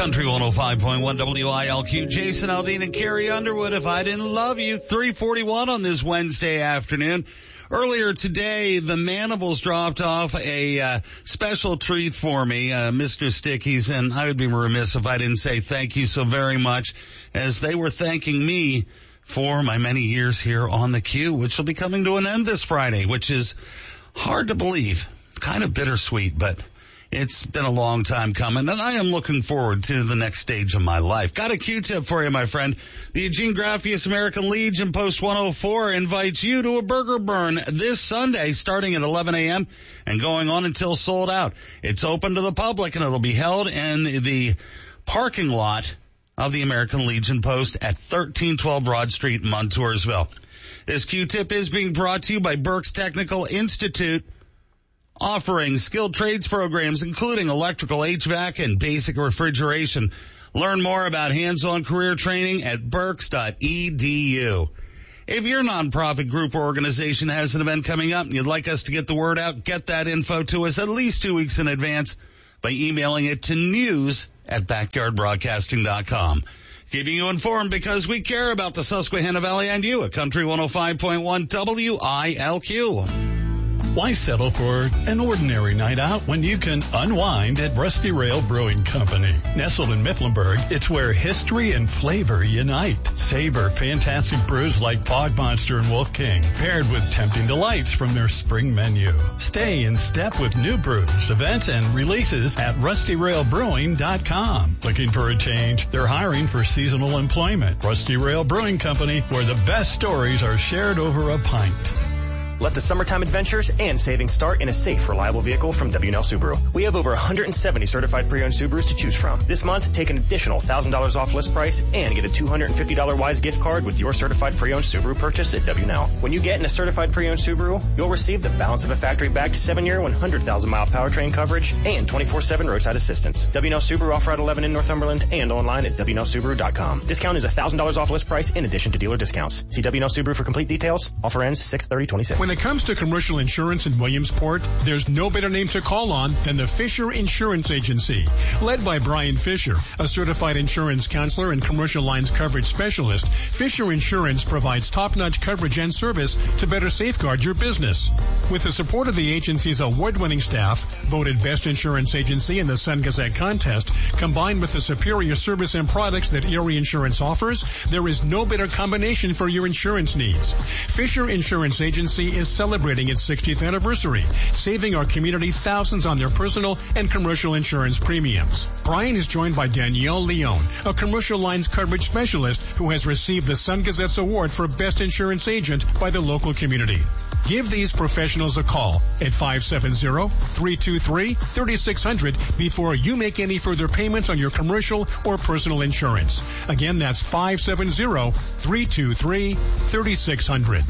Country 105.1 WILQ, Jason Aldean and Carrie Underwood. If I didn't love you, 3:41 on this Wednesday afternoon. Earlier today, the Mandibles dropped off a special treat for me, Mr. Stickies, and I would be remiss if I didn't say thank you so very much, as they were thanking me for my many years here on the Q, which will be coming to an end this Friday, which is hard to believe, kind of bittersweet, but it's been a long time coming, and I am looking forward to the next stage of my life. Got a Q-tip for you, my friend. The Eugene Graffius American Legion Post 104 invites you to a burger burn this Sunday starting at 11 a.m. and going on until sold out. It's open to the public, and it'll be held in the parking lot of the American Legion Post at 1312 Broad Street in Montoursville. This Q-tip is being brought to you by Berks Technical Institute, offering skilled trades programs including electrical, HVAC, and basic refrigeration. Learn more about hands-on career training at berks.edu. If your nonprofit group or organization has an event coming up and you'd like us to get the word out, get that info to us at least 2 weeks in advance by emailing it to news@backyardbroadcasting.com. Keeping you informed because we care about the Susquehanna Valley and you at Country 105.1 WILQ. Why settle for an ordinary night out when you can unwind at Rusty Rail Brewing Company? Nestled in Mifflinburg, it's where history and flavor unite. Savor fantastic brews like Fog Monster and Wolf King, paired with tempting delights from their spring menu. Stay in step with new brews, events, and releases at rustyrailbrewing.com. Looking for a change? They're hiring for seasonal employment. Rusty Rail Brewing Company, where the best stories are shared over a pint. Let the summertime adventures and savings start in a safe, reliable vehicle from W&L Subaru. We have over 170 certified pre-owned Subarus to choose from. This month, take an additional $1,000 off list price and get a $250 Wise gift card with your certified pre-owned Subaru purchase at W&L. When you get in a certified pre-owned Subaru, you'll receive the balance of a factory-backed 7-year, 100,000-mile powertrain coverage and 24/7 roadside assistance. W&L Subaru off Route 11 in Northumberland and online at WNLSubaru.com. Discount is $1,000 off list price in addition to dealer discounts. See W&L Subaru for complete details. Offer ends 6/30/26. When it comes to commercial insurance in Williamsport, there's no better name to call on than the Fisher Insurance Agency. Led by Brian Fisher, a certified insurance counselor and commercial lines coverage specialist, Fisher Insurance provides top-notch coverage and service to better safeguard your business. With the support of the agency's award-winning staff, voted Best Insurance Agency in the Sun Gazette contest, combined with the superior service and products that Erie Insurance offers, there is no better combination for your insurance needs. Fisher Insurance Agency is celebrating its 60th anniversary, saving our community thousands on their personal and commercial insurance premiums. Brian is joined by Danielle Leone, a commercial lines coverage specialist who has received the Sun Gazette's award for Best Insurance Agent by the local community. Give these professionals a call at 570-323-3600 before you make any further payments on your commercial or personal insurance. Again, that's 570-323-3600.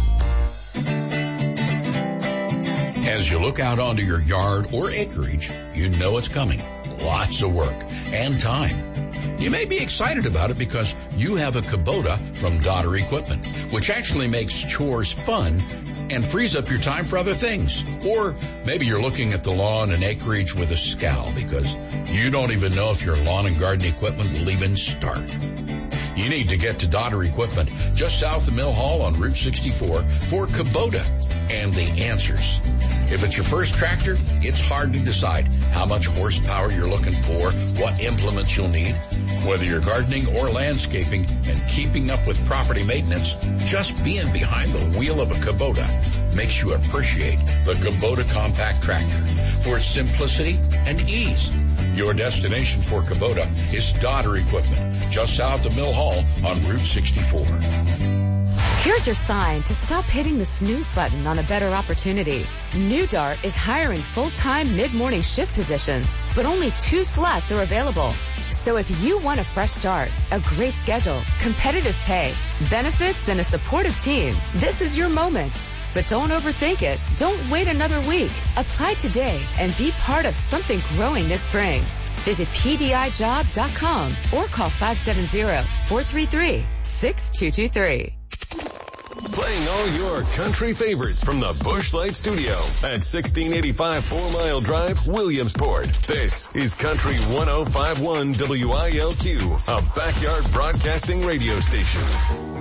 As you look out onto your yard or acreage, you know it's coming. Lots of work and time. You may be excited about it because you have a Kubota from Dodder Equipment, which actually makes chores fun and frees up your time for other things. Or maybe you're looking at the lawn and acreage with a scowl because you don't even know if your lawn and garden equipment will even start. You need to get to Dodder Equipment just south of Mill Hall on Route 64 for Kubota and the answers. If it's your first tractor, it's hard to decide how much horsepower you're looking for, what implements you'll need. Whether you're gardening or landscaping and keeping up with property maintenance, just being behind the wheel of a Kubota makes you appreciate the Kubota compact tractor for its simplicity and ease. Your destination for Kubota is Dodder Equipment, just south of Mill Hall on Route 64. Here's your sign to stop hitting the snooze button on a better opportunity. New Dart is hiring full-time mid-morning shift positions, but only 2 slots are available. So if you want a fresh start, a great schedule, competitive pay, benefits, and a supportive team, this is your moment. But don't overthink it. Don't wait another week. Apply today and be part of something growing this spring. Visit PDIjob.com or call 570-433-6223. Play Playing all your country favorites from the Busch Light Studio at 1685 4 Mile Drive, Williamsport. This is Country 105.1 WILQ, a backyard broadcasting radio station.